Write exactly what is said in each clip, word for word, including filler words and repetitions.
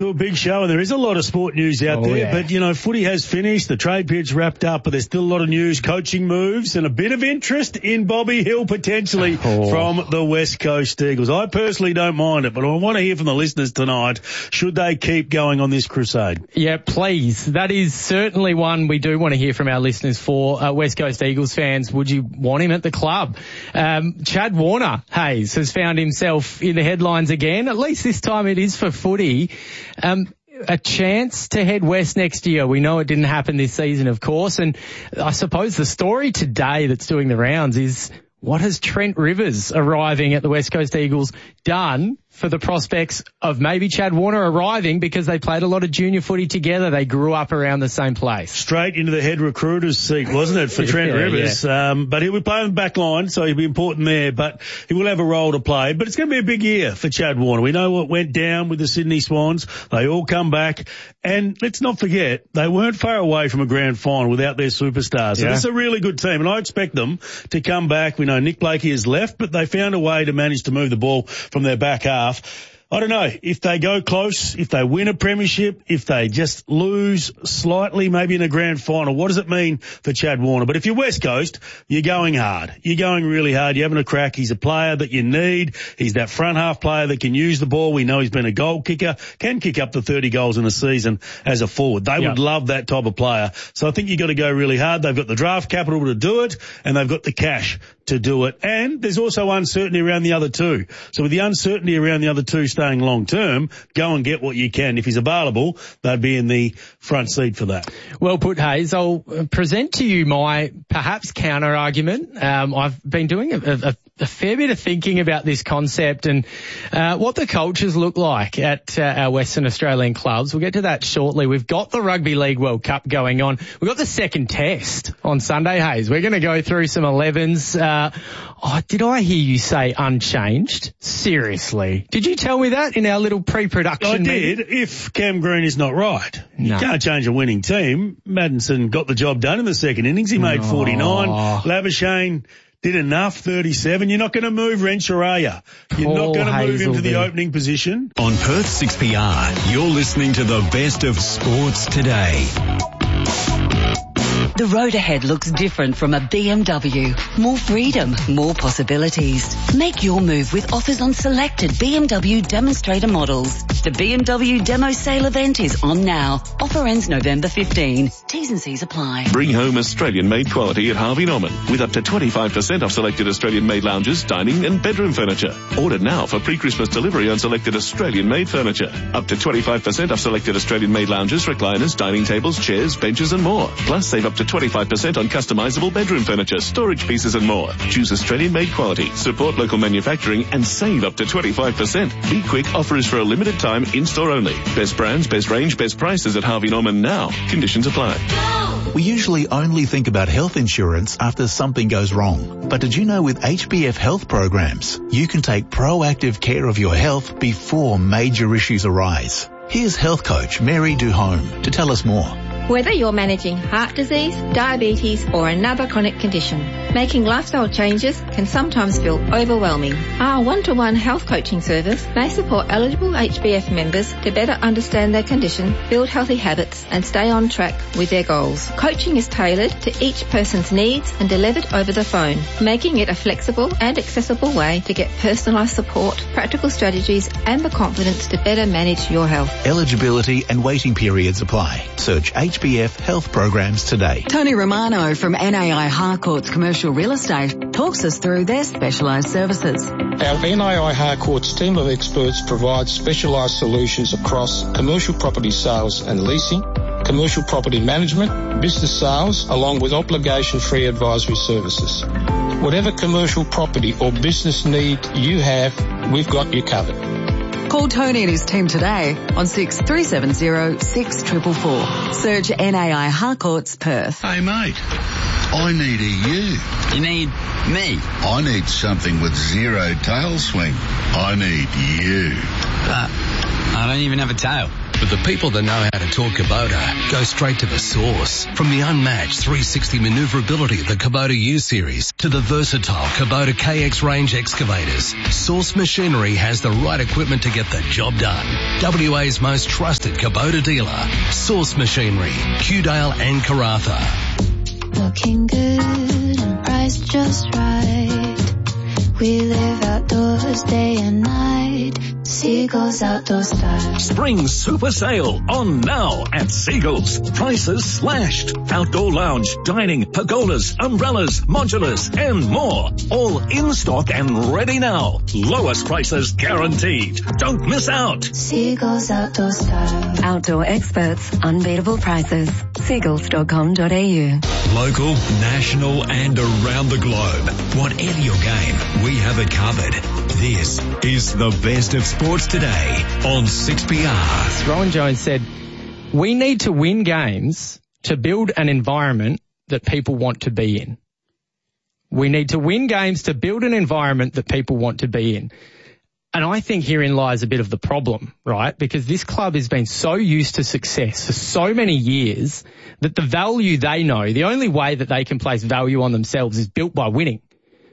a big show, and there is a lot of sport news out oh, there. Yeah. But, you know, footy has finished, the trade period's wrapped up, but there's still a lot of news, coaching moves, and a bit of interest in Bobby Hill potentially oh. from the West Coast Eagles. I personally don't mind it, but I want to hear from the listeners tonight. Should they keep going on this crusade? Yeah, please. That is certainly one we do want to hear from our listeners for uh, West Coast Eagles fans. Would you want him at the club? Um, Chad Warner, Hayes, has found himself in the headlines again. At least this time it is for footy. Um, a chance to head west next year. We know it didn't happen this season, of course. And I suppose the story today that's doing the rounds is, what has Trent Rivers arriving at the West Coast Eagles done for the prospects of maybe Chad Warner arriving, because they played a lot of junior footy together? They grew up around the same place. Straight into the head recruiter's seat, wasn't it, for Trent yeah, Rivers? Yeah. Um, but he'll be playing the back line, so he'll be important there. But he will have a role to play. But it's going to be a big year for Chad Warner. We know what went down with the Sydney Swans. They all come back. And let's not forget, they weren't far away from a grand final without their superstars. So yeah. It's a really good team, and I expect them to come back. We know Nick Blakey has left, but they found a way to manage to move the ball from their back half. I don't know, if they go close, if they win a premiership, if they just lose slightly, maybe in a grand final, what does it mean for Chad Warner? But if you're West Coast, you're going hard. You're going really hard. You're having a crack. He's a player that you need. He's that front half player that can use the ball. We know he's been a goal kicker, can kick up to thirty goals in a season as a forward. They yep. would love that type of player. So I think you've got to go really hard. They've got the draft capital to do it, and they've got the cash to do it. And there's also uncertainty around the other two. So with the uncertainty around the other two staying long term, go and get what you can. If he's available, they'd be in the front seat for that. Well put, Hayes. I'll present to you my perhaps counter argument. Um, I've been doing a, a, a fair bit of thinking about this concept and uh, what the cultures look like at uh, our Western Australian clubs. We'll get to that shortly. We've got the Rugby League World Cup going on. We've got the second test on Sunday, Hayes. We're going to go through some elevens. Uh, oh, did I hear you say unchanged? Seriously. Did you tell me that in our little pre-production I meeting? did, if Cam Green is not right. No. You can't change a winning team. Maddinson got the job done in the second innings. He made Oh. forty-nine. Labuschagne did enough, thirty-seven. You're not going to move Renshaw, are you? You're Paul not going to move him to the Hazelby. opening position. On Perth six P R, you're listening to the best of sports today. The road ahead looks different from a B M W. More freedom, more possibilities. Make your move with offers on selected B M W demonstrator models. The B M W Demo Sale event is on now. Offer ends November fifteenth. T's and C's apply. Bring home Australian-made quality at Harvey Norman with up to twenty-five percent off selected Australian-made lounges, dining and bedroom furniture. Order now for pre-Christmas delivery on selected Australian-made furniture. Up to twenty-five percent off selected Australian-made lounges, recliners, dining tables, chairs, benches and more. Plus save up to twenty-five percent on customizable bedroom furniture, storage pieces and more. Choose Australian-made quality, support local manufacturing and save up to twenty-five percent. Be quick, offer is for a limited time, in-store only. Best brands, best range, best prices at Harvey Norman now. Conditions apply. We usually only think about health insurance after something goes wrong. But did you know with H B F health programs, you can take proactive care of your health before major issues arise? Here's health coach Mary Duhome to tell us more. Whether you're managing heart disease, diabetes or another chronic condition, making lifestyle changes can sometimes feel overwhelming. Our one-to-one health coaching service may support eligible H B F members to better understand their condition, build healthy habits and stay on track with their goals. Coaching is tailored to each person's needs and delivered over the phone, making it a flexible and accessible way to get personalised support, practical strategies and the confidence to better manage your health. Eligibility and waiting periods apply. Search H B F health programs today. Tony Romano from N A I Harcourts Commercial Real Estate talks us through their specialised services. Our N A I Harcourts team of experts provides specialised solutions across commercial property sales and leasing, commercial property management, business sales, along with obligation-free advisory services. Whatever commercial property or business need you have, we've got you covered. Call Tony and his team today on six three seven zero six four four four. Search N A I Harcourts Perth. Hey mate, I need a U. You need me? I need something with zero tail swing. I need you. But I don't even have a tail. But the people that know how to talk Kubota go straight to the source. From the unmatched three sixty manoeuvrability of the Kubota U-Series to the versatile Kubota K X range excavators, Source Machinery has the right equipment to get the job done. W A's most trusted Kubota dealer, Source Machinery, Kewdale and Karratha. Looking good and priced just right. We live outdoors day and night. Seagulls Outdoor Style. Spring super sale on now at Seagulls. Prices slashed. Outdoor lounge, dining, pergolas, umbrellas, modulars, and more. All in stock and ready now. Lowest prices guaranteed. Don't miss out. Seagulls Outdoor Style. Outdoor experts, unbeatable prices. seagulls dot com dot a u. Local, national, and around the globe. Whatever your game, we have it covered. This is the best of sports today on six P R. Rowan Jones said, we need to win games to build an environment that people want to be in. We need to win games to build an environment that people want to be in. And I think herein lies a bit of the problem, right? Because this club has been so used to success for so many years that the value they know, the only way that they can place value on themselves is built by winning.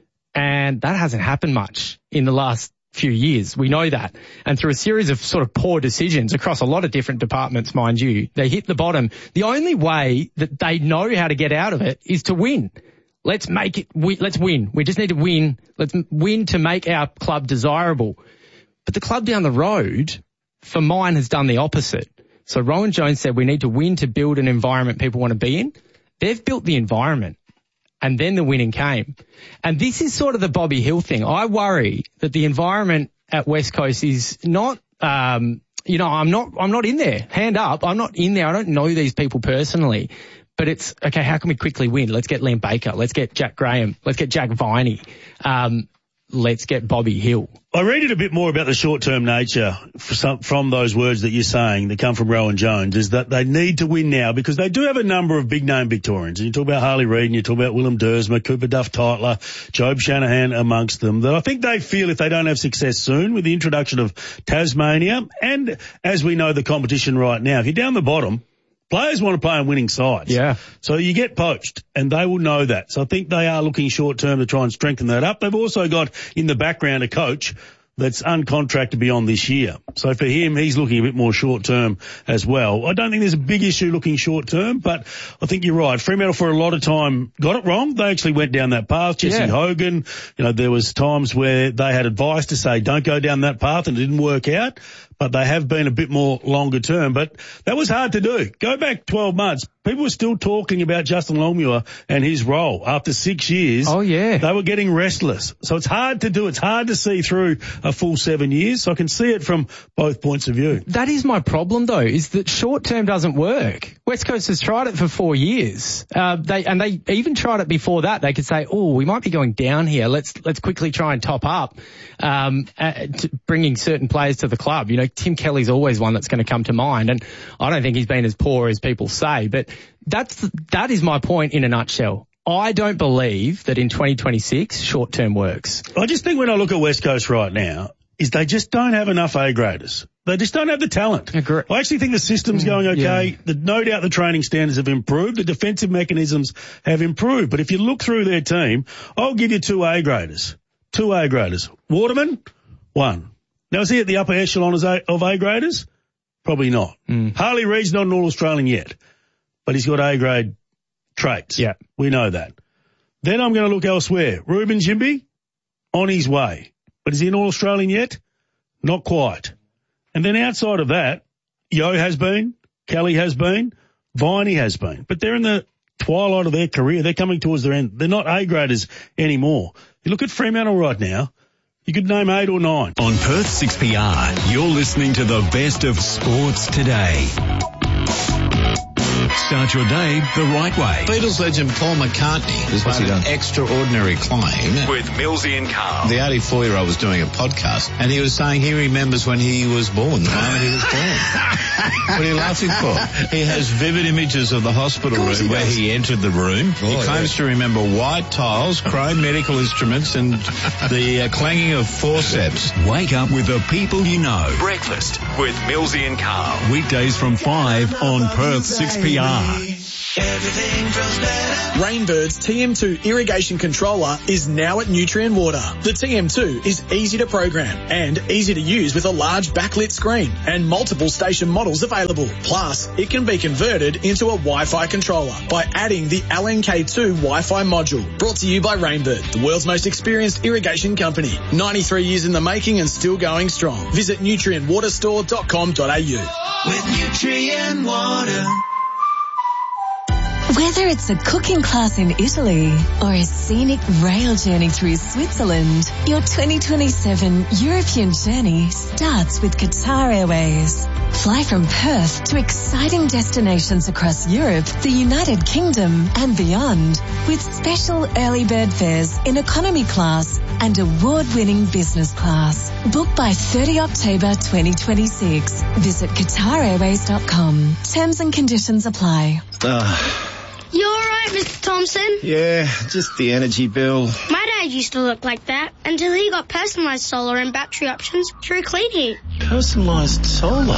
And that hasn't happened much in the last few years. We know that. And through a series of sort of poor decisions across a lot of different departments, mind you, they hit the bottom. The only way that they know how to get out of it is to win. Let's make it, we, let's win. We just need to win. Let's win to make our club desirable. But the club down the road, for mine, has done the opposite. So Rowan Jones said we need to win to build an environment people want to be in. They've built the environment. And then the winning came. And this is sort of the Bobby Hill thing. I worry that the environment at West Coast is not, um, you know, I'm not, I'm not in there. Hand up. I'm not in there. I don't know these people personally. But it's, okay, how can we quickly win? Let's get Liam Baker. Let's get Jack Graham. Let's get Jack Viney. Um, let's get Bobby Hill. I read it a bit more about the short-term nature for some, from those words that you're saying that come from Rowan Jones, is that they need to win now because they do have a number of big-name Victorians. And you talk about Harley Reid and you talk about Willem Dersma, Cooper Duff-Tytler, Job Shanahan amongst them, that I think they feel if they don't have success soon with the introduction of Tasmania and, as we know, the competition right now, if you're down the bottom, players want to play on winning sides. Yeah. So you get poached, and they will know that. So I think they are looking short-term to try and strengthen that up. They've also got in the background a coach that's uncontracted beyond this year. So for him, he's looking a bit more short-term as well. I don't think there's a big issue looking short-term, but I think you're right. Fremantle for a lot of time got it wrong. They actually went down that path. Jesse Yeah. Hogan, you know, there was times where they had advice to say, don't go down that path, and it didn't work out. But they have been a bit more longer term. But that was hard to do. Go back twelve months. People were still talking about Justin Longmuir and his role. After six years, Oh, yeah. they were getting restless. So it's hard to do. It's hard to see through a full seven years. So I can see it from both points of view. That is my problem, though, is that short term doesn't work. West Coast has tried it for four years. Uh, they and they even tried it before that. They could say, "Oh, we might be going down here. Let's let's quickly try and top up, um, uh, to bringing certain players to the club." You know, Tim Kelly's always one that's going to come to mind, and I don't think he's been as poor as people say. But that's that is my point in a nutshell. I don't believe that in twenty twenty-six short term works. I just think when I look at West Coast right now, is they just don't have enough A graders. They just don't have the talent. Agree. I actually think the system's going okay. Yeah. The, no doubt the training standards have improved. The defensive mechanisms have improved. But if you look through their team, I'll give you two A graders. Two A graders. Waterman, one. Now, is he at the upper echelon of A, of A graders? Probably not. Mm. Harley Reid's not an All-Australian yet, but he's got A grade traits. Yeah. We know that. Then I'm going to look elsewhere. Ruben Jimby, on his way. But is he an All-Australian yet? Not quite. And then outside of that, Yo has been, Kelly has been, Viney has been. But they're in the twilight of their career. They're coming towards their end. They're not A-graders anymore. You look at Fremantle right now, you could name eight or nine. On Perth six P R, you're listening to the best of sports today. Start your day the right way. Beatles legend Paul McCartney has made an extraordinary claim. With Millsy and Carl. The eighty-four-year-old was doing a podcast, and he was saying he remembers when he was born, the moment he was born. What are you laughing for? He has vivid images of the hospital room he where does. he entered the room. Oh, he claims yeah. to remember white tiles, chrome medical instruments, and the uh, clanging of forceps. Wake up with the people you know. Breakfast with Millsy and Carl. Weekdays from five on Perth six P R. Everything feels better. Rainbird's T M two irrigation controller is now at Nutrien Water. The T M two is easy to program and easy to use with a large backlit screen and multiple station models available. Plus, it can be converted into a Wi-Fi controller by adding the L N K two Wi-Fi module. Brought to you by Rainbird, the world's most experienced irrigation company. ninety-three years in the making and still going strong. Visit nutrien water store dot com dot a u. With Nutrien Water. Whether it's a cooking class in Italy or a scenic rail journey through Switzerland, your twenty twenty-seven European journey starts with Qatar Airways. Fly from Perth to exciting destinations across Europe, the United Kingdom and beyond with special early bird fares in economy class and award-winning business class. Book by thirtieth of October twenty twenty-six. Visit qatar airways dot com. Terms and conditions apply. Uh. You alright, Mister Thompson? Yeah, just the energy bill. My dad used to look like that until he got personalised solar and battery options through Clean Heat. Personalised solar.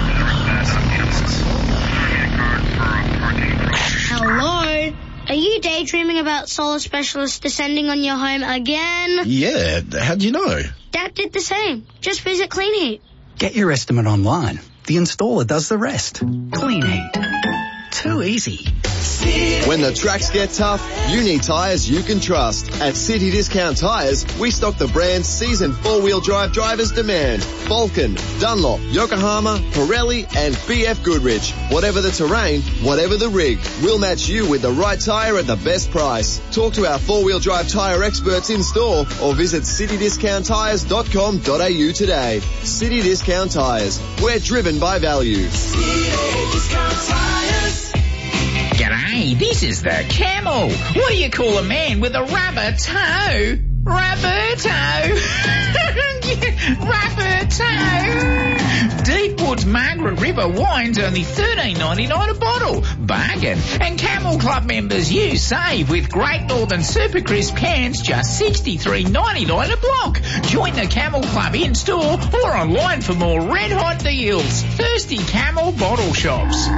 Hello? Are you daydreaming about solar specialists descending on your home again? Yeah, how'd you know? Dad did the same. Just visit Clean Heat. Get your estimate online. The installer does the rest. Clean Heat. Too easy. When the tracks get tough, you need tyres you can trust. At City Discount Tyres, we stock the brands seasoned four-wheel drive drivers demand. Vulcan, Dunlop, Yokohama, Pirelli and B F Goodrich. Whatever the terrain, whatever the rig, we'll match you with the right tyre at the best price. Talk to our four-wheel drive tyre experts in store or visit city discount tyres dot com dot a u today. City Discount Tyres. We're driven by value. City Discount Tyres. G'day, this is the Camel. What do you call a man with a rubber toe? Rubber toe. Rubber toe. Deepwood's Margaret River wine's only thirteen ninety-nine a bottle. Bargain. And Camel Club members, you save with Great Northern Super Crisp cans just sixty-three ninety-nine a block. Join the Camel Club in store or online for more red hot deals. Thirsty Camel bottle shops.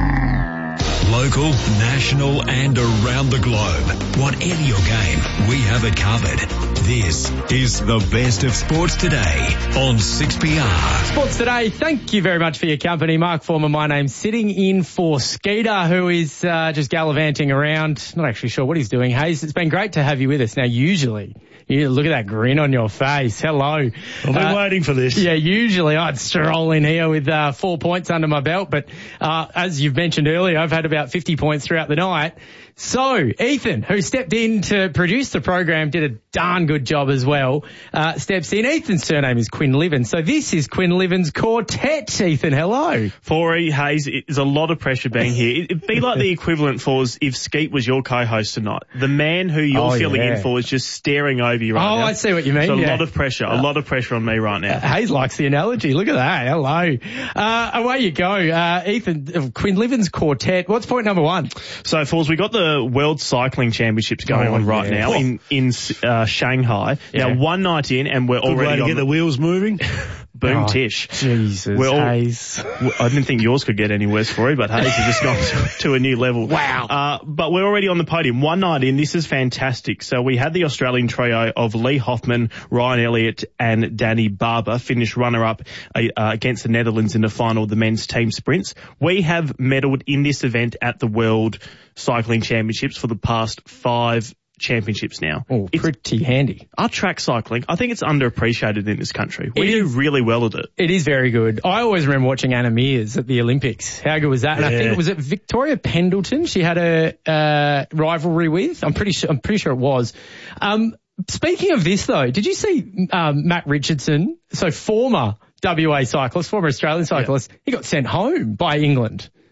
Local, national and around the globe. Whatever your game, we have it covered. This is the best of sports today on six P R. Sports Today, thank you very much for your company. Mark Foreman, my name, sitting in for Skeeter, who is uh, just gallivanting around. Not actually sure what he's doing. Hayes, it's been great to have you with us. Now, usually, you look at that grin on your face. Hello. I've been uh, waiting for this. Yeah, usually I'd stroll in here with uh, four points under my belt, but uh, as you've mentioned earlier, I've had about fifty points throughout the night. So, Ethan, who stepped in to produce the program, did a darn good job as well, uh, steps in. Ethan's surname is Quinn Livens. So this is Quinn Livens' quartet. Ethan, hello. For E. Hayes, it's a lot of pressure being here. It'd be like the equivalent for if Skeet was your co-host tonight. The man who you're oh, filling yeah. in for is just staring over you right oh, now. Oh, I see what you mean. So a yeah. lot of pressure, a lot of pressure on me right now. Uh, Hayes likes the analogy. Look at that. Hello. Uh, away you go. Uh, Ethan, Quinn Livens' quartet. What's point number one? So, Falls, we got the World Cycling Championships going oh, on right yeah. now in, in uh, Shanghai. Yeah. Now, one night in and we're Good already way to on get the wheels moving. Boom oh, tish. Jesus, we're all, Hayes. I didn't think yours could get any worse for you, but Hayes has just gone to, to a new level. Wow. Uh, but we're already on the podium. One night in, this is fantastic. So we had the Australian trio of Lee Hoffman, Ryan Elliott and Danny Barber finish runner-up uh, against the Netherlands in the final of the men's team sprints. We have medalled in this event at the World Cycling Championships for the past five championships now. Oh, pretty it's, handy. Our track cycling, I think it's underappreciated in this country. We it do is, really well at it. It is very good. I always remember watching Anna Meares at the Olympics. How good was that? And yeah. I think it was it Victoria Pendleton she had a uh, rivalry with. I'm pretty sure. I'm pretty sure it was. Um, speaking of this though, did you see um, Matt Richardson? So former W A cyclist, former Australian cyclist, yeah. he got sent home by England.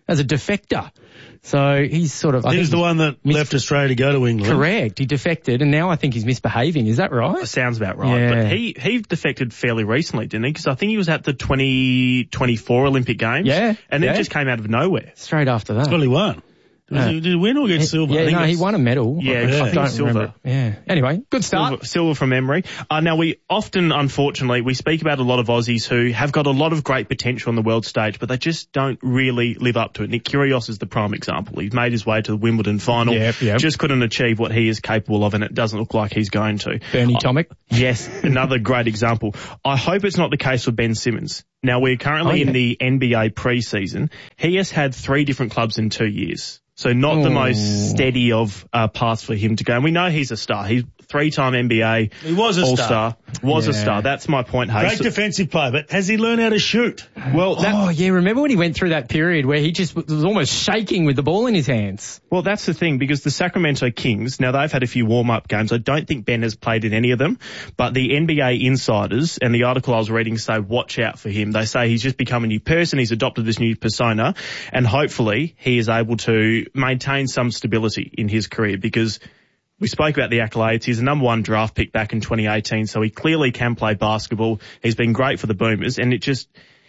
as a defector. So he's sort of... I he was think the one that mis- left Australia to go to England. Correct. He defected, and now I think he's misbehaving. Is that right? That sounds about right. Yeah. But he, he defected fairly recently, didn't he? Because I think he was at the twenty twenty-four Olympic Games. Yeah. And then yeah. just came out of nowhere. Straight after that. Well, he won. Uh, did he win or get silver? Yeah, I think no, he won a medal. Yeah, I, yeah. I don't silver. remember. Yeah. Anyway, good start. Silver, silver from memory. Uh, now, we often, unfortunately, we speak about a lot of Aussies who have got a lot of great potential on the world stage, but they just don't really live up to it. Nick Kyrgios is the prime example. He's made his way to the Wimbledon final. Yep, yep. Just couldn't achieve what he is capable of, and it doesn't look like he's going to. Bernie Tomic. Uh, yes, another great example. I hope it's not the case for Ben Simmons. Now, we're currently Oh, yeah. in the N B A preseason. He has had three different clubs in two years. So not Oh. the most steady of uh, paths for him to go. And we know he's a star. He's three-time N B A He was a All-Star. Was Yeah. a star. That's my point, Hayes. Great defensive player, but has he learned how to shoot? Well, that, Oh, yeah. Remember when he went through that period where he just was almost shaking with the ball in his hands? well, that's the thing, because the Sacramento Kings, now they've had a few warm-up games. I don't think Ben has played in any of them, but the N B A insiders and the article I was reading say watch out for him. They say he's just become a new person. He's adopted this new persona, and hopefully he is able to maintain some stability in his career, because we spoke about the accolades. He's a number one draft pick back in twenty eighteen, so he clearly can play basketball. He's been great for the Boomers, and it just,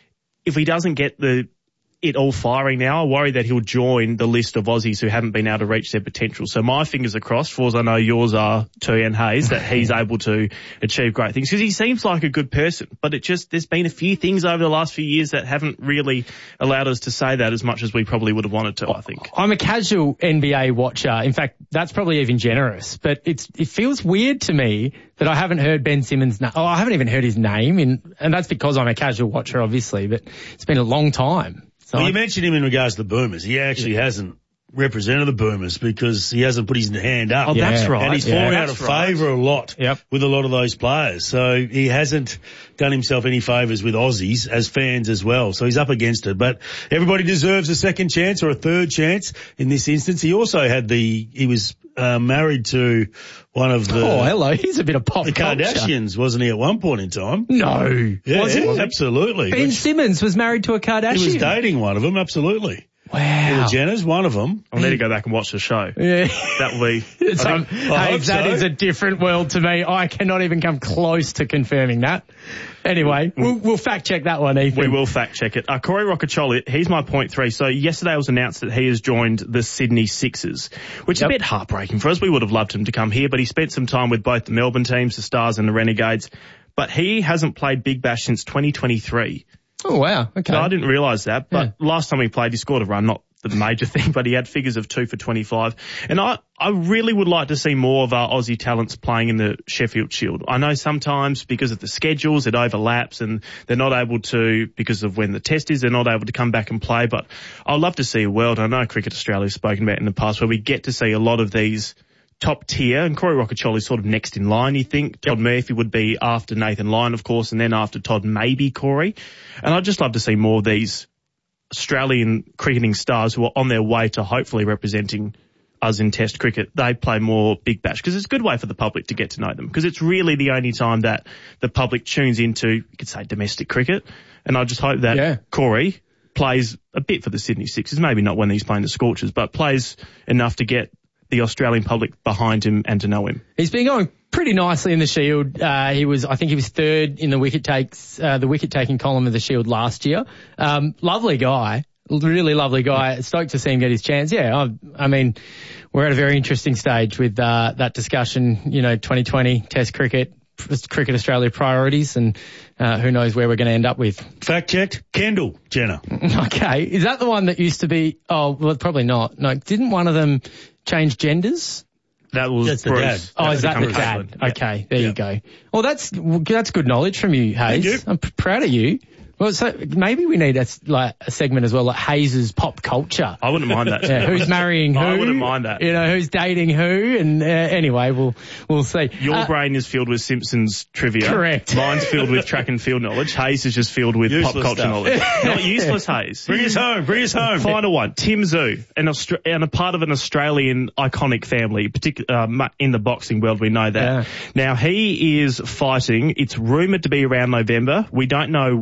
if he doesn't get the it all firing now, I worry that he'll join the list of Aussies who haven't been able to reach their potential. So my fingers are crossed, for as I know yours are too, and Hayes, that he's able to achieve great things, because he seems like a good person, but it just, there's been a few things over the last few years that haven't really allowed us to say that as much as we probably would have wanted to, I think. I'm a casual N B A watcher. In fact, that's probably even generous, but it's, it feels weird to me that I haven't heard Ben Simmons' name. Oh, I haven't even heard his name, in, and that's because I'm a casual watcher, obviously, but it's been a long time. So Well, I, you mentioned him in regards to the Boomers. He actually yeah. hasn't represented the Boomers because he hasn't put his hand up. Oh, yeah. that's right. And he's yeah, fallen out of favour a lot yep. with a lot of those players. So he hasn't done himself any favours with Aussies as fans as well. So he's up against it. But everybody deserves a second chance or a third chance in this instance. He also had the, he was uh, married to one of the... Oh, hello. He's a bit of pop The culture. Kardashians, wasn't he, at one point in time? No. Yeah, was he? absolutely. Ben Which, Simmons was married to a Kardashian. he was dating one of them, absolutely. Wow. The Jenners, one of them. I'll need to go back and watch the show. Yeah. That will be... It's I um, think- I hey, hope that so. is a different world to me. I cannot even come close to confirming that. Anyway, we'll, we'll fact check that one, Ethan. We will fact check it. Uh, Corey Roccacioli, he's my point three. So yesterday it was announced that he has joined the Sydney Sixers, which is Yep. a bit heartbreaking for us. We would have loved him to come here, but he spent some time with both the Melbourne teams, the Stars and the Renegades. But he hasn't played Big Bash since twenty twenty-three. Oh, wow. Okay. No, I didn't realise that, but Yeah. last time he played, he scored a run, not the major thing, but he had figures of two for twenty-five. And I, I really would like to see more of our Aussie talents playing in the Sheffield Shield. I know sometimes because of the schedules, it overlaps and they're not able to, because of when the test is, they're not able to come back and play, but I'd love to see a world. I know Cricket Australia has spoken about in the past where we get to see a lot of these top tier, and Corey Roccacioli is sort of next in line, you think. Todd Murphy would be after Nathan Lyon, of course, and then after Todd, maybe Corey. And I'd just love to see more of these Australian cricketing stars who are on their way to hopefully representing us in Test cricket. They play more Big Bash because it's a good way for the public to get to know them, because it's really the only time that the public tunes into, you could say, domestic cricket. And I just hope that Yeah. Corey plays a bit for the Sydney Sixers, maybe not when he's playing the Scorchers, but plays enough to get the Australian public behind him and to know him. He's been going pretty nicely in the Shield. Uh, he was, I think he was third in the wicket takes, uh, the wicket taking column of the Shield last year. Um, lovely guy, really lovely guy. Stoked to see him get his chance. Yeah, I, I mean, we're at a very interesting stage with uh, that discussion. You know, twenty twenty Test cricket, Cricket Australia priorities, and uh, who knows where we're going to end up with. Fact checked, Kendall Jenner. Okay, is that the one that used to be? Oh, well, probably not. No, didn't one of them change genders? That was That's the Bruce. dad. Oh, That's is that the become dad? husband. Yeah. Okay, there Yeah. you go. Well, that's that's good knowledge from you, Hayes. Thank you. I'm p- proud of you. Well, so maybe we need a, s- like a segment as well, like Hayes's pop culture. I wouldn't mind that. Yeah, who's marrying who? I wouldn't mind that. You know, who's dating who? And uh, anyway, we'll we'll see. Your Uh, brain is filled with Simpsons trivia. Correct. Mine's filled with track and field knowledge. Hayes is just filled with Useless pop culture stuff. knowledge. Not useless, Hayes. Bring us home, bring us home. Final one. Tim Zhu, an Austra- and a part of an Australian iconic family, particularly uh, in the boxing world, we know that. Yeah. Now, he is fighting. It's rumoured to be around November. We don't know when.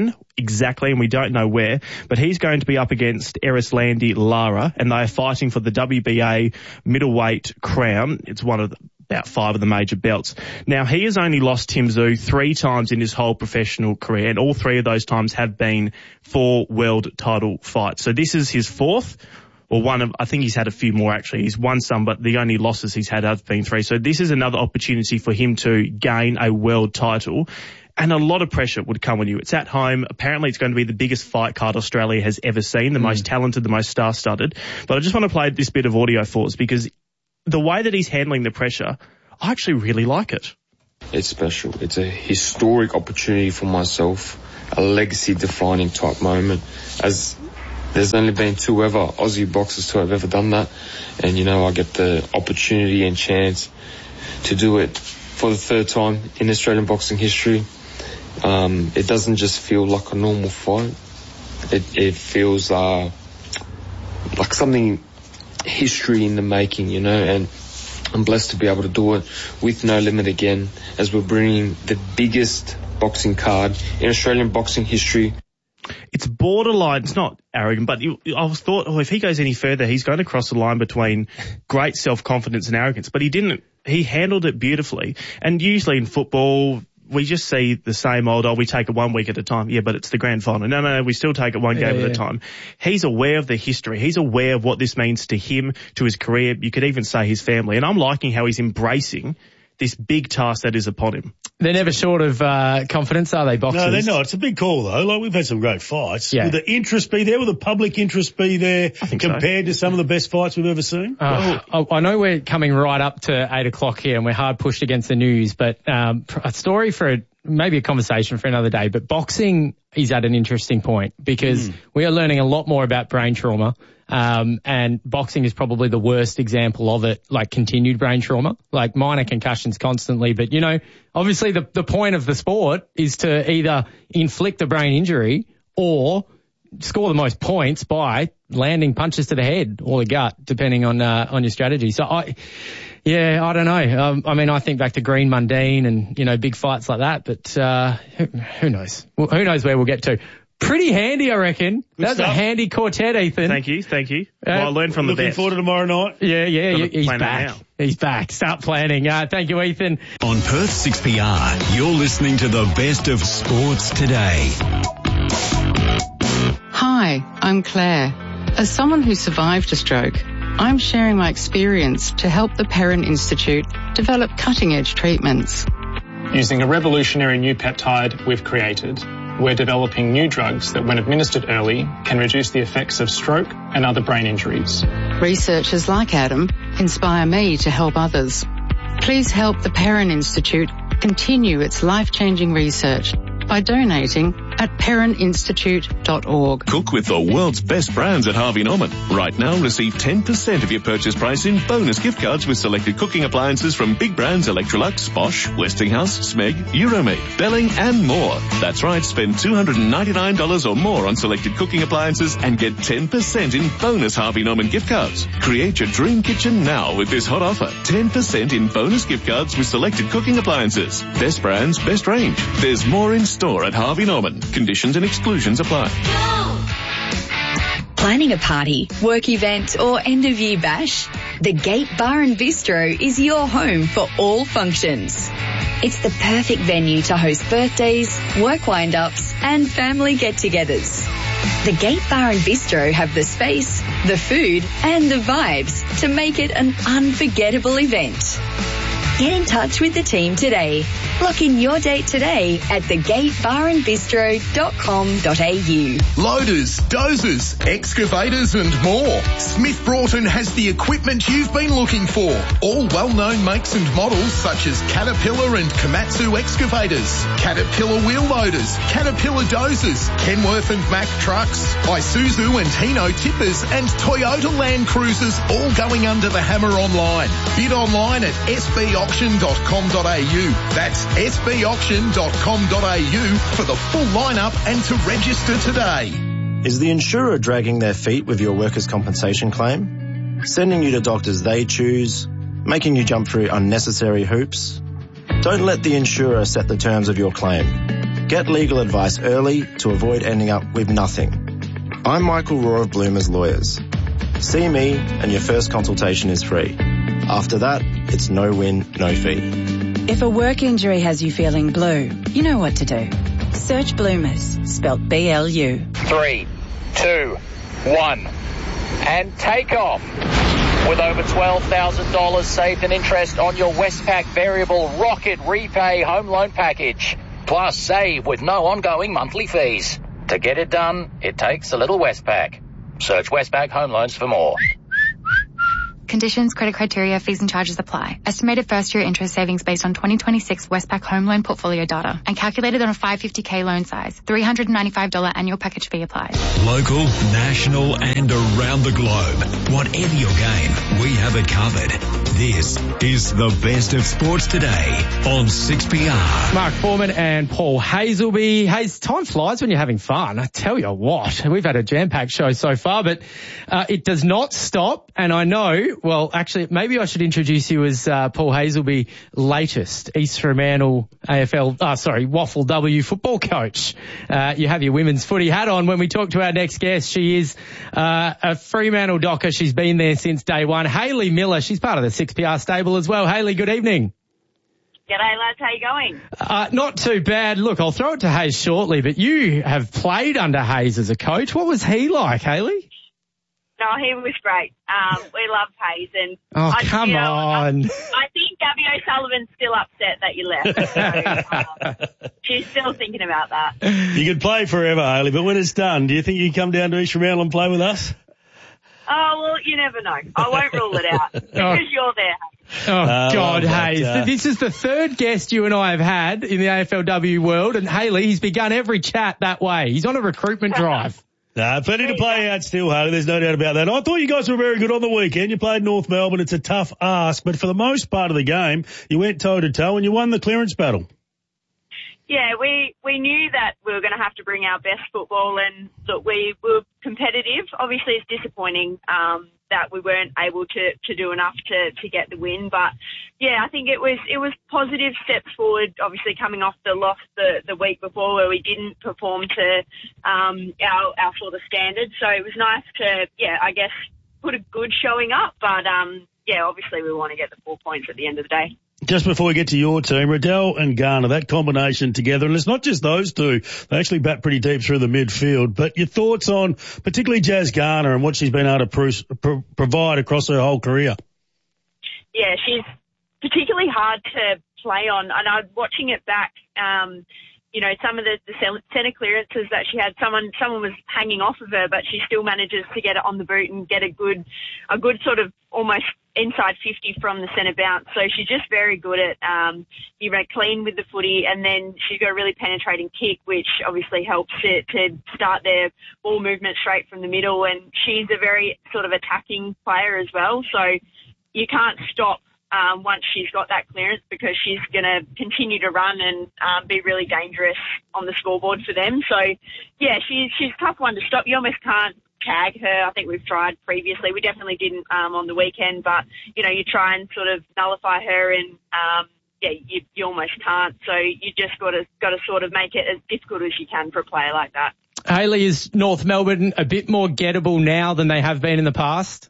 when exactly, and we don't know where, but he's going to be up against Erislandy Lara, and they are fighting for the W B A middleweight crown. It's one of the, about five of the major belts. Now, he has only lost Tim Tszyu three times in his whole professional career, and all three of those times have been for world title fights. So this is his fourth, or one of, I think he's had a few more actually. He's won some, but the only losses he's had have been three. So this is another opportunity for him to gain a world title. And a lot of pressure would come on you. It's at home. Apparently it's going to be the biggest fight card Australia has ever seen, the mm. most talented, the most star-studded. But I just want to play this bit of audio for us because the way that he's handling the pressure, I actually really like it. It's special. It's a historic opportunity for myself, a legacy-defining type moment, as there's only been two ever Aussie boxers to have ever done that. And, you know, I get the opportunity and chance to do it for the third time in Australian boxing history. Um, it doesn't just feel like a normal fight. It, it feels uh, like something history in the making, you know, and I'm blessed to be able to do it with No Limit again, as we're bringing the biggest boxing card in Australian boxing history. It's borderline, it's not arrogant, but you, I was thought, oh, if he goes any further, he's going to cross the line between great self-confidence and arrogance, but he didn't. He handled it beautifully. And usually in football, we just see the same old, oh, we take it one week at a time. Yeah, but it's the grand final. No, no, no, we still take it one yeah, game yeah. at a time. He's aware of the history. He's aware of what this means to him, to his career. You could even say his family. And I'm liking how he's embracing this big task that is upon him. They're never short of uh, confidence, are they, boxers? No, they're not. It's a big call, though. Like, we've had some great fights. Yeah. Will the interest be there? Will the public interest be there compared so. to some of the best fights we've ever seen? Uh, I, I know we're coming right up to eight o'clock here and we're hard pushed against the news, but um, a story for a, maybe a conversation for another day. But boxing is at an interesting point because mm. we are learning a lot more about brain trauma. Um, and boxing is probably the worst example of it, like continued brain trauma, like minor concussions constantly. But, you know, obviously the, the point of the sport is to either inflict a brain injury or score the most points by landing punches to the head or the gut, depending on, uh, on your strategy. So I, yeah, I don't know. Um, I mean, I think back to Green Mundine and, you know, big fights like that, but, uh, who, who knows? Well, who knows where we'll get to? Pretty handy, I reckon. Good That's stuff. A handy quartet, Ethan. Thank you, thank you. Uh, well, I learned from the looking best. Looking forward to tomorrow night. Yeah, yeah, Gotta he's back. Now. He's back. Start planning. Uh, thank you, Ethan. On Perth six P R, you're listening to the best of sports today. Hi, I'm Claire. As someone who survived a stroke, I'm sharing my experience to help the Perrin Institute develop cutting-edge treatments. Using a revolutionary new peptide we've created, we're developing new drugs that, when administered early, can reduce the effects of stroke and other brain injuries. Researchers like Adam inspire me to help others. Please help the Perrin Institute continue its life-changing research by donating at perrin institute dot org. Cook with the world's best brands at Harvey Norman. Right now, receive ten percent of your purchase price in bonus gift cards with selected cooking appliances from big brands Electrolux, Bosch, Westinghouse, Smeg, Euromate, Belling and more. That's right, spend two hundred ninety-nine dollars or more on selected cooking appliances and get ten percent in bonus Harvey Norman gift cards. Create your dream kitchen now with this hot offer. ten percent in bonus gift cards with selected cooking appliances. Best brands, best range. There's more in store at Harvey Norman. Conditions and exclusions apply. Planning a party, work event or end of year bash? The Gate Bar and Bistro is your home for all functions. It's the perfect venue to host birthdays, work wind-ups and family get-togethers. The Gate Bar and Bistro have the space, the food and the vibes to make it an unforgettable event. Get in touch with the team today. Lock in your date today at the gate bar and bistro dot com dot a u. Loaders, dozers, excavators and more. Smith Broughton has the equipment you've been looking for. All well-known makes and models such as Caterpillar and Komatsu excavators, Caterpillar wheel loaders, Caterpillar dozers, Kenworth and Mack trucks, Isuzu and Hino tippers and Toyota Land Cruisers, all going under the hammer online. Bid online at s b auction dot com dot a u. That's s b auction dot com dot a u for the full lineup and to register today. Is the insurer dragging their feet with your workers' compensation claim? Sending you to doctors they choose? Making you jump through unnecessary hoops? Don't let the insurer set the terms of your claim. Get legal advice early to avoid ending up with nothing. I'm Michael Rohr of Bloomers Lawyers. See me and your first consultation is free. After that, it's no win, no fee. If a work injury has you feeling blue, you know what to do. Search Bloomers, spelt B L U. Three, two, one, and take off. With over twelve thousand dollars saved in interest on your Westpac Variable Rocket Repay Home Loan Package. Plus save with no ongoing monthly fees. To get it done, it takes a little Westpac. Search Westpac Home Loans for more. Conditions, credit criteria, fees and charges apply. Estimated first-year interest savings based on twenty twenty-six Westpac home loan portfolio data and calculated on a five hundred fifty thousand loan size. three hundred ninety-five dollars annual package fee applies. Local, national and around the globe. Whatever your game, we have it covered. This is the best of sports today on six P R. Mark Foreman and Paul Hazelby. Hey, time flies when you're having fun. I tell you what, we've had a jam-packed show so far, but uh, it does not stop. And I know, well, actually, maybe I should introduce you as uh, Paul Hazelby, latest East Fremantle A F L, uh, sorry, Waffle W football coach. Uh, you have your women's footy hat on when we talk to our next guest. She is uh, a Fremantle docker. She's been there since day one. Hayley Miller, she's part of the six P R stable as well. Hayley, good evening. G'day, lads. How you going? Uh, not too bad. Look, I'll throw it to Hayes shortly, but you have played under Hayes as a coach. What was he like, Hayley? No, he was great. Um, we love Hayes. And oh, I, come you know, on. I, I think Gabby O'Sullivan's still upset that you left. So, um, she's still thinking about that. You could play forever, Hayley, but when it's done, do you think you can come down to East Fremantle and play with us? Oh, well, you never know. I won't rule it out because Oh. you're there. Oh, Uh, God, well, Hayes. but, uh, This is the third guest you and I have had in the A F L W world, and Hayley, he's begun every chat that way. He's on a recruitment drive. Nah, plenty to play out still, Hayley. There's no doubt about that. I thought you guys were very good on the weekend. You played North Melbourne. It's a tough ask, but for the most part of the game, you went toe-to-toe and you won the clearance battle. Yeah, we, we knew that we were going to have to bring our best football and that we were competitive. Obviously, it's disappointing um, that we weren't able to, to do enough to, to get the win. But, yeah, I think it was it was positive steps forward, obviously coming off the loss the, the week before where we didn't perform to um, our, our sort of standards. So it was nice to, yeah, I guess, put a good showing up. But, um, yeah, obviously we want to get the four points at the end of the day. Just before we get to your team, Riddell and Garner, that combination together, and it's not just those two, they actually bat pretty deep through the midfield, but your thoughts on particularly Jazz Garner and what she's been able to pro- pro- provide across her whole career? Yeah, she's particularly hard to play on, and I'm watching it back, um, you know, some of the, the centre clearances that she had, someone someone was hanging off of her, but she still manages to get it on the boot and get a good, a good sort of almost inside fifty from the centre bounce. So she's just very good at, um, you know, clean with the footy, and then she's got a really penetrating kick, which obviously helps to, to start their ball movement straight from the middle. And she's a very sort of attacking player as well. So you can't stop Um, once she's got that clearance because she's going to continue to run and um, be really dangerous on the scoreboard for them. So, yeah, she's she's a tough one to stop. You almost can't tag her. I think we've tried previously. We definitely didn't um, on the weekend, but, you know, you try and sort of nullify her and, um, yeah, you, you almost can't. So you just got to got to sort of make it as difficult as you can for a player like that. Hayley, is North Melbourne a bit more gettable now than they have been in the past?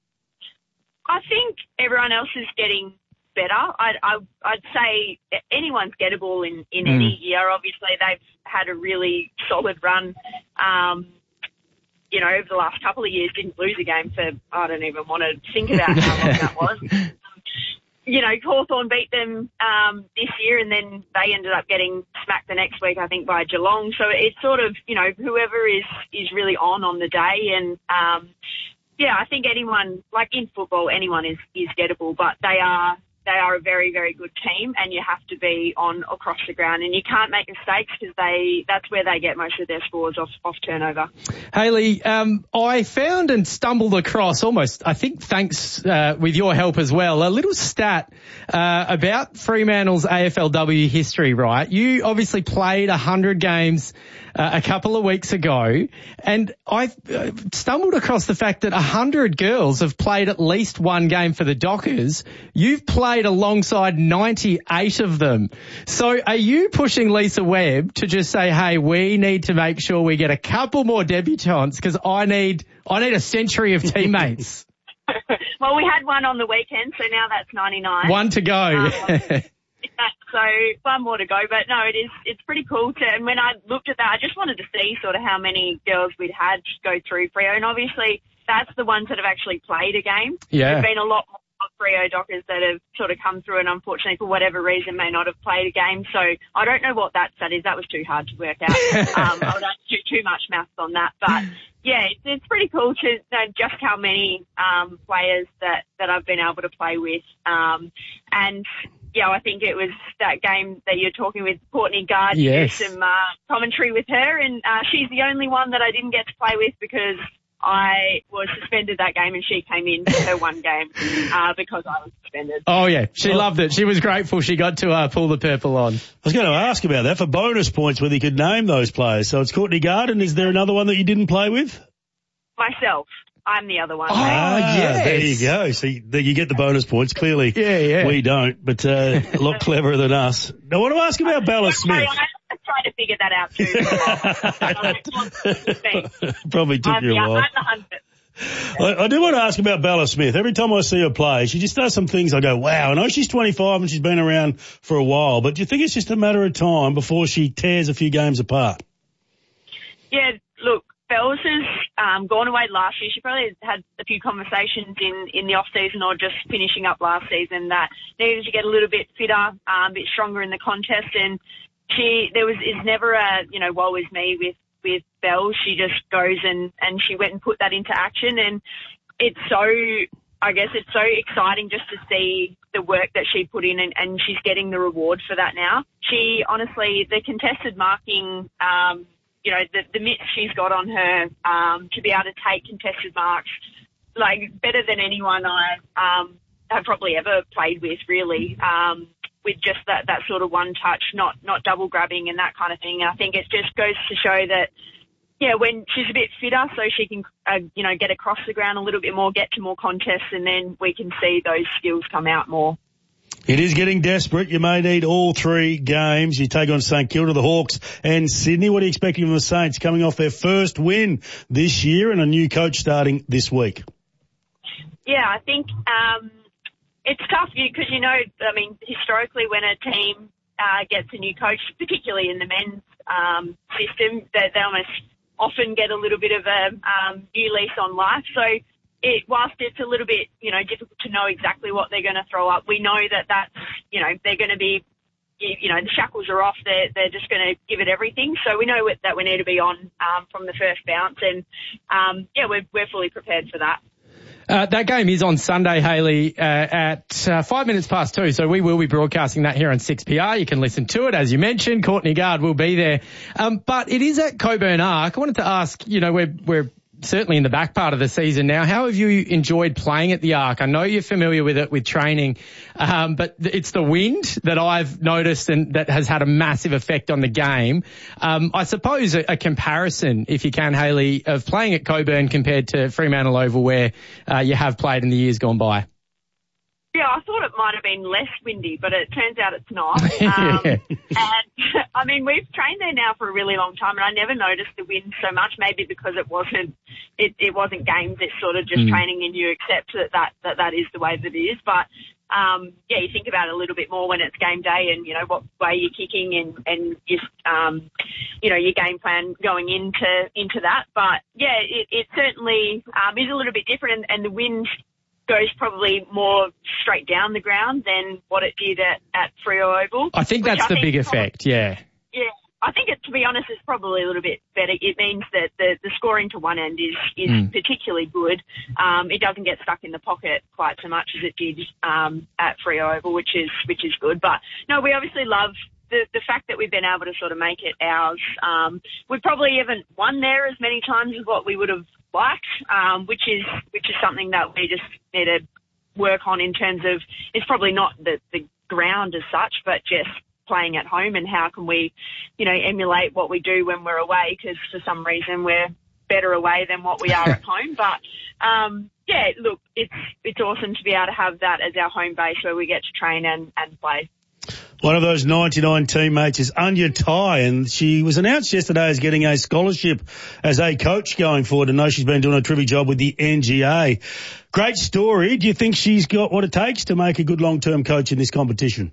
I think everyone else is getting better. I'd, I, I'd say anyone's gettable in, in mm. any year. Obviously, they've had a really solid run, um, you know, over the last couple of years. Didn't lose a game for, I don't even want to think about how long that was. You know, Hawthorn beat them um, this year and then they ended up getting smacked the next week, I think, by Geelong. So it's sort of, you know, whoever is, is really on on the day and, um, yeah, I think anyone, like in football, anyone is, is gettable, but they are they are a very, very good team and you have to be on across the ground and you can't make mistakes because they that's where they get most of their scores off, off turnover. Hayley, um, I found and stumbled across almost, I think thanks uh, with your help as well, a little stat uh, about Fremantle's A F L W history, right? You obviously played one hundred games Uh, a couple of weeks ago, and I uh, stumbled across the fact that one hundred girls have played at least one game for the Dockers. You've played played alongside ninety-eight of them. So are you pushing Lisa Webb to just say, hey, we need to make sure we get a couple more debutantes because I need, I need a century of teammates? Well, we had one on the weekend, so now that's ninety-nine. One to go. Um, so one more to go, but no, it is, it's pretty cool to, and when I looked at that, I just wanted to see sort of how many girls we'd had go through Freo, and obviously that's the ones that have actually played a game. Yeah. There's been a lot more Freo Dockers that have sort of come through and unfortunately for whatever reason may not have played a game. So I don't know what that stat is. That was too hard to work out. um, I would have to do too much maths on that. But yeah, it's, it's pretty cool to know just how many um, players that, that I've been able to play with. Um, and yeah, I think it was that game that you're talking with Courtney Guard. Yes. You did some uh, commentary with her, and uh, she's the only one that I didn't get to play with because I was suspended that game and she came in for her one game uh, because I was suspended. Oh, yeah. She well, loved it. She was grateful she got to uh, pull the purple on. I was going to ask about that for bonus points, whether you could name those players. So it's Courtney Garden. Is there another one that you didn't play with? Myself. I'm the other one. Oh, yes. There you go. So you, there you get the bonus points. Clearly, yeah, yeah. we don't, but uh, a lot cleverer than us. Now, I want to ask about Bella Smith. I'm trying to figure that out too. Probably took I'm, you a yeah, while. I'm the hunter. I, I do want to ask about Bella Smith. Every time I see her play, she just does some things I go, wow. I know she's twenty-five and she's been around for a while, but do you think it's just a matter of time before she tears a few games apart? Yeah, look, Bells has um, gone away last year. She probably had a few conversations in, in the off-season or just finishing up last season that needed to get a little bit fitter, um, a bit stronger in the contest. And she, there was, is never a, you know, woe is me with, with Bells. She just goes and, and she went and put that into action. And it's so, I guess it's so exciting just to see the work that she put in and, and she's getting the reward for that now. She, honestly, the contested marking, um, you know, the, the mitts she's got on her, um, to be able to take contested marks, like, better than anyone I, um, have probably ever played with, really, um, with just that, that sort of one touch, not, not double grabbing and that kind of thing. And I think it just goes to show that, yeah, when she's a bit fitter so she can, uh, you know, get across the ground a little bit more, get to more contests, and then we can see those skills come out more. It is getting desperate. You may need all three games. You take on St Kilda, the Hawks, and Sydney. What are you expecting from the Saints coming off their first win this year and a new coach starting this week? Yeah, I think um, it's tough because, you know, I mean, historically when a team uh, gets a new coach, particularly in the men's um, system, that they almost often get a little bit of a um, new lease on life. So It, whilst it's a little bit, you know, difficult to know exactly what they're going to throw up, we know that that's, you know, they're going to be, you know, the shackles are off. They're, they're just going to give it everything. So we know that we need to be on um, from the first bounce. And, um, yeah, we're, we're fully prepared for that. Uh, that game is on Sunday, Hayley, uh, at uh, five minutes past two. So we will be broadcasting that here on six P R. You can listen to it. As you mentioned, Courtney Guard will be there. Um, but it is at Cockburn Arc. I wanted to ask, you know, we're, we're, certainly in the back part of the season now. How have you enjoyed playing at the Arc? I know you're familiar with it with training, um, but it's the wind that I've noticed and that has had a massive effect on the game. Um, I suppose a, a comparison, if you can, Hayley, of playing at Cockburn compared to Fremantle Oval where uh, you have played in the years gone by. Yeah, I thought it might have been less windy, but it turns out it's not. Um, yeah. And, I mean, we've trained there now for a really long time, and I never noticed the wind so much, maybe because it wasn't it, it wasn't games. It's sort of just mm. training, and you accept that that, that that is the way that it is. But, um, yeah, you think about it a little bit more when it's game day and, you know, what way you're kicking and, and just, um, you know, your game plan going into into that. But, yeah, it, it certainly um, is a little bit different, and, and the wind goes probably more straight down the ground than what it did at, at Freo Oval. I think that's the think big probably, effect, yeah. Yeah, I think it, to be honest, it's probably a little bit better. It means that the, the scoring to one end is, is mm. particularly good. Um, it doesn't get stuck in the pocket quite so much as it did um, at Freo Oval, which is which is good. But, no, we obviously love the, the fact that we've been able to sort of make it ours. Um, we probably haven't won there as many times as what we would have liked, um, which is which is something that we just need to work on in terms of, it's probably not the, the ground as such, but just playing at home and how can we, you know, emulate what we do when we're away, because for some reason we're better away than what we are at home. But, um, yeah, look, it's it's awesome to be able to have that as our home base where we get to train and, and play. One of those ninety-nine teammates is Anya Tai, and she was announced yesterday as getting a scholarship as a coach going forward. I know she's been doing a terrific job with the N G A. Great story. Do you think she's got what it takes to make a good long-term coach in this competition?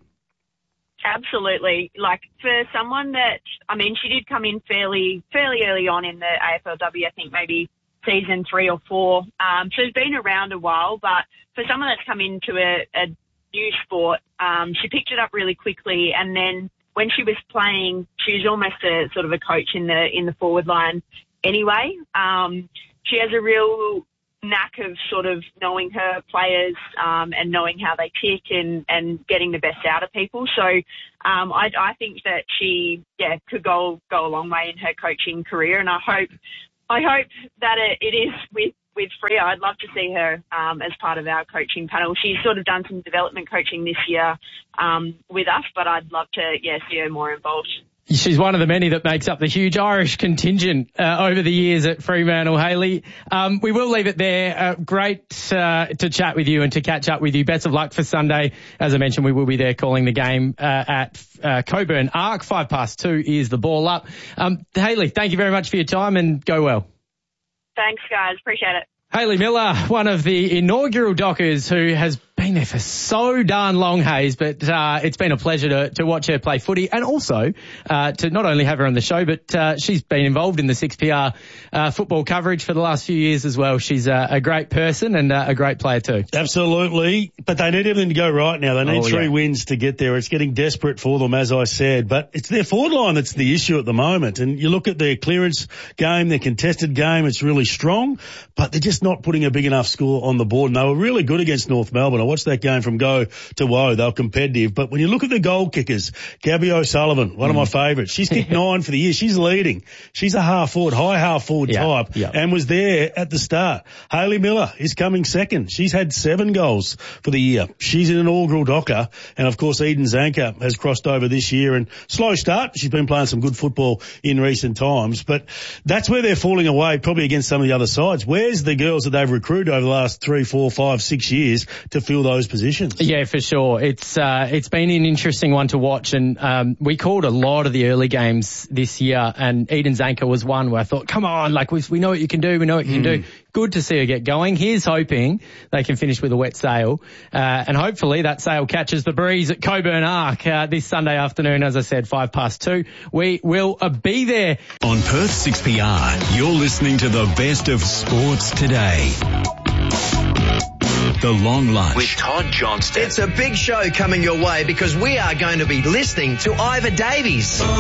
Absolutely. Like, for someone that, I mean, she did come in fairly fairly early on in the A F L W, I think maybe season three or four. Um, so she's been around a while, but for someone that's come into a, a new sport, um, she picked it up really quickly, and then when she was playing, she was almost a sort of a coach in the in the forward line anyway. Um, she has a real knack of sort of knowing her players um, and knowing how they tick and, and getting the best out of people. So um, I, I think that she yeah could go go a long way in her coaching career, and I hope I hope that it, it is with. With Freya. I'd love to see her um, as part of our coaching panel. She's sort of done some development coaching this year um, with us, but I'd love to, yeah, see her more involved. She's one of the many that makes up the huge Irish contingent uh, over the years at Fremantle. Hayley, um, we will leave it there. Uh, great uh, to chat with you and to catch up with you. Best of luck for Sunday. As I mentioned, we will be there calling the game uh, at uh, Coburn Arc. Five past two is the ball up. Um, Hayley, thank you very much for your time and go well. Thanks, guys. Appreciate it. Hayley Miller, one of the inaugural Dockers who has been there for so darn long, Hayes, but uh, it's been a pleasure to, to watch her play footy and also uh, to not only have her on the show, but uh, she's been involved in the six P R uh, football coverage for the last few years as well. She's uh, a great person and uh, a great player too. Absolutely, but they need everything to go right now. They need oh, three yeah. wins to get there. It's getting desperate for them, as I said, but it's their forward line that's the issue at the moment. And you look at their clearance game, their contested game, it's really strong, but they're just not putting a big enough score on the board. And they were really good against North Melbourne. I watched that game from go to woe. They were competitive. But when you look at the goal kickers, Gabby O'Sullivan, one mm. of my favourites, she's kicked nine for the year. She's leading. She's a half forward, high half forward yeah, type yeah. and was there at the start. Hayley Miller is coming second. She's had seven goals for the year. She's an inaugural Docker. And of course, Eden Zanker has crossed over this year and slow start. She's been playing some good football in recent times. But that's where they're falling away, probably against some of the other sides. Where's the girls that they've recruited over the last three, four, five, six years to fill those positions? Yeah, for sure. It's uh, it's been an interesting one to watch, and um, we called a lot of the early games this year, and Eden Zanker was one where I thought, come on, like we, we know what you can do, we know what you mm. can do. Good to see her get going. Here's hoping they can finish with a wet sail, uh, and hopefully that sail catches the breeze at Coburn Arc uh, this Sunday afternoon. As I said, five past two. We will uh, be there. On Perth six P R, you're listening to the best of sports today. The Long Lunch with Todd Johnston. It's a big show coming your way because we are going to be listening to Ivor Davies.